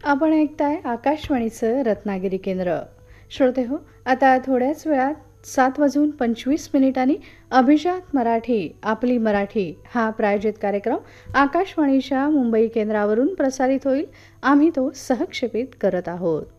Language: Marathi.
आपण ऐकताय आकाशवाणीचं रत्नागिरी केंद्र. श्रोते हो, आता थोड्याच वेळात 7:25 अभिजात मराठी, आपली मराठी हा प्रायोजित कार्यक्रम आकाशवाणीच्या मुंबई केंद्रावरून प्रसारित होईल. आम्ही तो सहक्षेपित करत आहोत.